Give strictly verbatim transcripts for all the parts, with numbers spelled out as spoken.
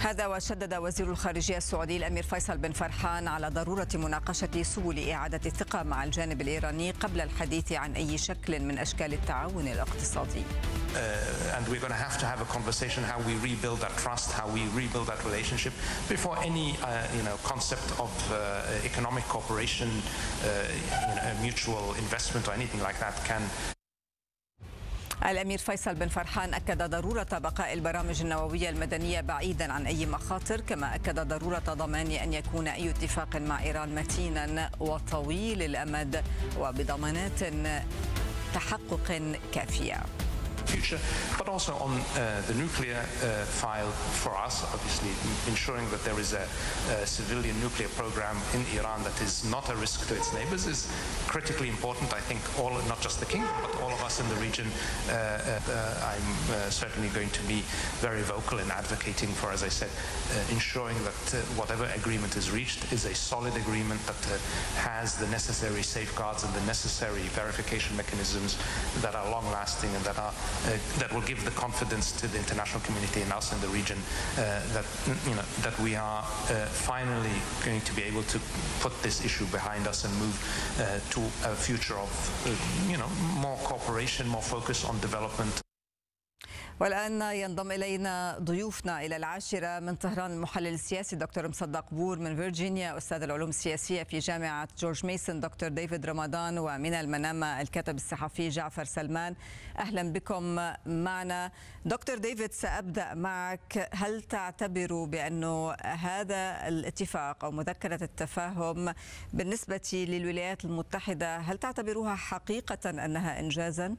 هذا وشدد وزير الخارجية السعودي الأمير فيصل بن فرحان على ضرورة مناقشة سبل إعادة الثقة مع الجانب الإيراني قبل الحديث عن أي شكل من أشكال التعاون الاقتصادي. Uh, and we're going to have to have a conversation how we rebuild that trust, how we rebuild that relationship before any, uh, you know, concept of uh, economic cooperation, uh, you know, mutual investment or anything like that can. الأمير فيصل بن فرحان أكد ضرورة بقاء البرامج النووية المدنية بعيدا عن أي مخاطر، كما أكد ضرورة ضمان أن يكون أي اتفاق مع إيران متينا وطويل الأمد وبضمانات تحقق كافية. Future, but also on uh, the nuclear uh, file for us, obviously ensuring that there is a, a civilian nuclear program in Iran that is not a risk to its neighbors is critically important. I think all, not just the kingdom, but all of us in the region, uh, uh, I'm uh, certainly going to be very vocal in advocating for, as I said, uh, ensuring that uh, whatever agreement is reached is a solid agreement that uh, has the necessary safeguards and the necessary verification mechanisms that are long-lasting and that are Uh, that will give the confidence to the international community and us in the region uh, that you know that we are uh, finally going to be able to put this issue behind us and move uh, to a future of uh, you know more cooperation, more focus on development. والآن ينضم إلينا ضيوفنا إلى العاشرة من طهران المحلل السياسي دكتور مصدق بور، من فيرجينيا أستاذ العلوم السياسية في جامعة جورج ميسون دكتور ديفيد رمضان، ومن المنامة الكاتب الصحفي جعفر سلمان. أهلا بكم معنا. دكتور ديفيد، سأبدأ معك. هل تعتبر بأنه هذا الاتفاق أو مذكرة التفاهم بالنسبة للولايات المتحدة هل تعتبرها حقيقة أنها إنجازاً؟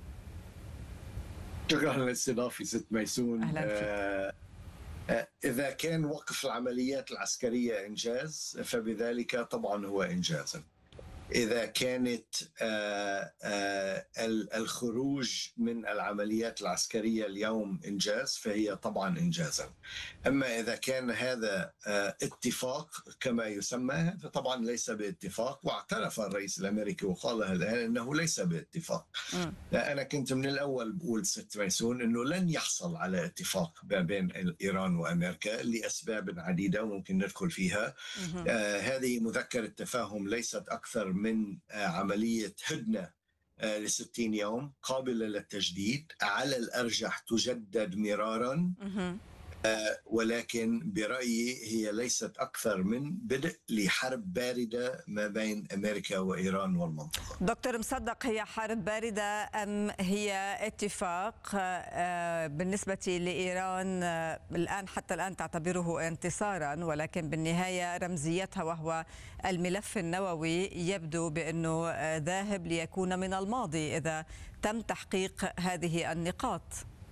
شكرا للاستضافة ست ميسون. أهلا فيك. آه آه إذا كان وقف العمليات العسكرية إنجاز فبذلك طبعا هو إنجازا. إذا كانت آه آه الخروج من العمليات العسكرية اليوم إنجاز فهي طبعا إنجازا. أما إذا كان هذا آه اتفاق كما يسمى، هذا طبعا ليس باتفاق، واعترف الرئيس الأمريكي وقالها الآن أنه ليس باتفاق. م. أنا كنت من الأول بقول ست ميسون أنه لن يحصل على اتفاق بين إيران وأمريكا لأسباب عديدة وممكن ندخل فيها. آه هذه مذكرة تفاهم ليست أكثر من عملية هدنة لستين يوم قابلة للتجديد، على الأرجح تجدد مرارا، ولكن برأيي هي ليست أكثر من بدء لحرب باردة ما بين أمريكا وإيران والمنطقة. دكتور مصدق، هي حرب باردة أم هي اتفاق بالنسبة لإيران الآن حتى الآن تعتبره انتصارا، ولكن بالنهاية رمزيتها وهو الملف النووي يبدو بأنه ذاهب ليكون من الماضي إذا تم تحقيق هذه النقاط؟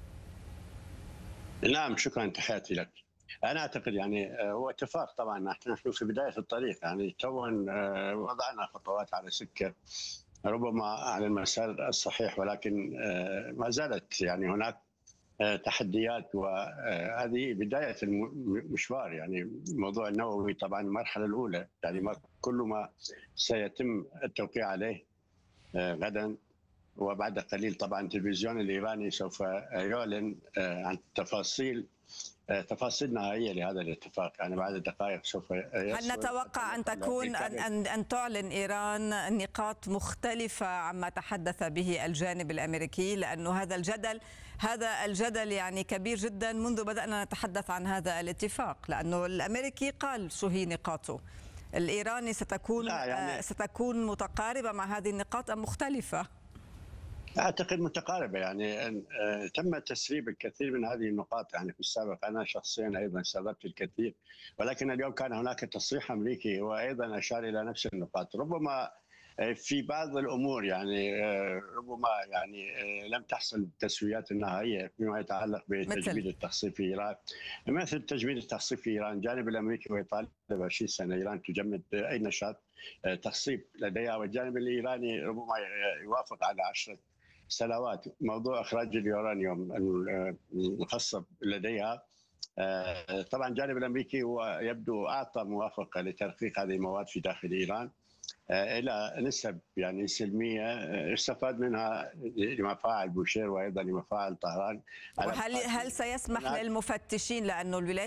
نعم، شكرا، تحياتي لك. أنا أعتقد يعني هو اتفاق، طبعا نحن في بداية الطريق، يعني تو وضعنا خطوات على سكة ربما على المسار الصحيح، ولكن ما زالت يعني هناك تحديات، وهذه بداية المشوار. يعني الموضوع النووي طبعا المرحلة الأولى، يعني ما كل ما سيتم التوقيع عليه غدا وبعد قليل طبعا التلفزيون الإيراني سوف يعلن عن تفاصيل تفاصيل نهائية لهذا الاتفاق، يعني بعد دقائق سوف يصل. هل نتوقع أن تكون أن أن أن تعلن إيران نقاط مختلفة عما تحدث به الجانب الأمريكي؟ لأنه هذا الجدل هذا الجدل يعني كبير جدا منذ بدأنا نتحدث عن هذا الاتفاق، لأنه الأمريكي قال شو هي نقاطه، الإيراني ستكون يعني ستكون متقاربة مع هذه النقاط أم مختلفة؟ أعتقد متقاربة، يعني تم تسريب الكثير من هذه النقاط يعني في السابق. أنا شخصيا أيضا سربت الكثير، ولكن اليوم كان هناك تصريح أمريكي وأيضا أشار إلى نفس النقاط. ربما في بعض الأمور يعني ربما يعني لم تحصل التسويات النهائية فيما يتعلق بتجميد التخصيب في إيران، مثل تجميد التخصيب في إيران. الجانب الأمريكي ويطالب عشرين سنة إيران تجمد أي نشاط تخصيب لديها، والجانب الإيراني ربما يوافق على عشرة سنوات. موضوع إخراج اليورانيوم المخصب لديها، طبعا الجانب الأمريكي هو يبدو أعطى موافقة لترقيق هذه المواد في داخل إيران الى نسب يعني سلميه استفاد منها لمفاعل بوشير وايضا لمفاعل طهران. وهل هل سيسمح للمفتشين، لانه الولايات